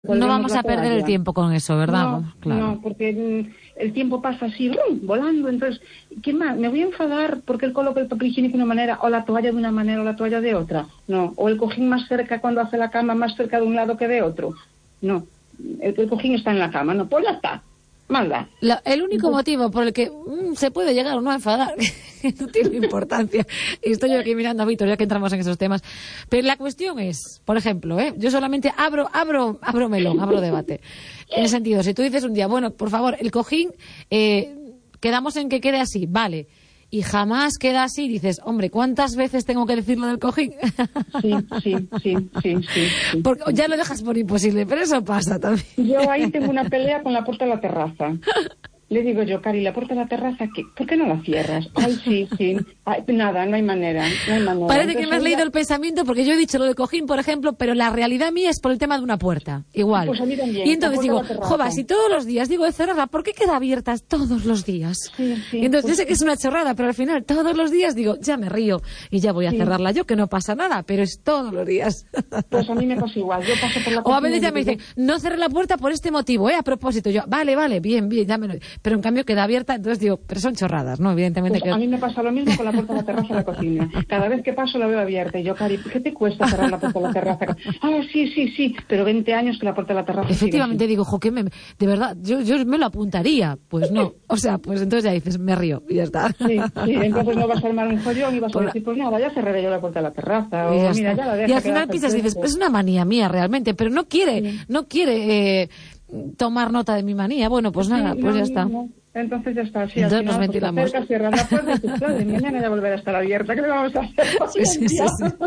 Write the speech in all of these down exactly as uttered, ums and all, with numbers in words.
No vamos a perder el tiempo con eso, ¿verdad? No, claro. No, porque el tiempo pasa así, ¡rum!, volando. Entonces, ¿qué más? ¿Me voy a enfadar porque él coloca el papel higiénico de una manera o la toalla de una manera o la toalla de otra? No. ¿O el cojín más cerca cuando hace la cama, más cerca de un lado que de otro? No. El, el cojín está en la cama, no, pues ya está. Mala. La, el único Entonces, motivo por el que mmm, se puede llegar o no a enfadar no tiene importancia. Y estoy yo aquí mirando a Víctor, ya que entramos en esos temas. Pero la cuestión es, por ejemplo, ¿eh? yo solamente abro, abro, abro melón, abro debate. En el sentido, si tú dices un día, bueno, por favor, el cojín, eh, quedamos en que quede así, vale. Y jamás queda así, dices, hombre, ¿cuántas veces tengo que decir lo del cojín? Sí, sí, sí, sí, sí, sí. Porque ya lo dejas por imposible, pero eso pasa también. Yo ahí tengo una pelea con la puerta de la terraza. Le digo yo, Cari, la puerta de la terraza, ¿qué? ¿Por qué no la cierras? Ay, sí, sí. Ay, nada, no hay manera, no hay manera. Parece Entonces, que me has ella... leído el pensamiento, porque yo he dicho lo del cojín, por ejemplo, pero la realidad mía es por el tema de una puerta, igual. Pues a mí también, y entonces digo, jova, si todos los días digo de cerrarla, ¿por qué queda abierta todos los días? Sí, sí, y entonces pues yo sé que es una chorrada, pero al final todos los días digo, ya me río y ya voy a sí. cerrarla yo, que no pasa nada, pero es todos los días. Pues a mí me pasa igual, yo paso por la O a veces ya me dicen, no cerré la puerta por este motivo, ¿eh? A propósito, yo, vale, vale, bien, bien, ya me lo... Pero en cambio queda abierta. Entonces digo, pero son chorradas, ¿no? Evidentemente pues que... a mí me pasa lo mismo con la puerta de la terraza de la cocina. Cada vez que paso la veo abierta y yo, Cari, ¿qué te cuesta cerrar la puerta de la terraza? Ah, sí, sí, sí, pero veinte años que la puerta de la terraza... Efectivamente digo, jo, que me... de verdad, yo, yo me lo apuntaría. Pues no, o sea, pues entonces ya dices, me río y ya está. Sí, sí, entonces no vas a armar un follón y vas a decir, pues nada, ya cerraré yo la puerta de la terraza. O, y, mira, ya la dejo, y al final piensas y dices, es una manía mía realmente, pero no quiere, sí. no quiere eh, tomar nota de mi manía. Bueno, pues nada, sí, pues no, ya está. No. Entonces ya está, sí, Entonces al nos final, ventilamos. Pues, te acercas, cierras la puerta y dices, claro, de mañana ya volverá a estar abierta, ¿qué le vamos a hacer? Sí, sí, sí,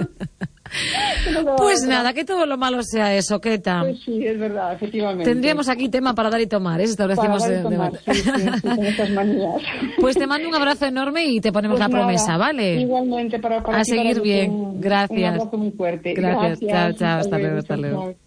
sí. no Pues nada, que todo lo malo sea eso, ¿qué tal? Pues sí, es verdad, efectivamente. Tendríamos aquí tema para dar y tomar, ¿eh? Establecimos para dar y tomar, sí, sí, sí, con estas manías. Pues te mando un abrazo enorme y te ponemos pues la nada, promesa, ¿vale? Igualmente, para, para a seguir para bien, un, gracias. Un abrazo muy fuerte. Gracias, Gracias. chao, chao, hasta luego, hasta luego.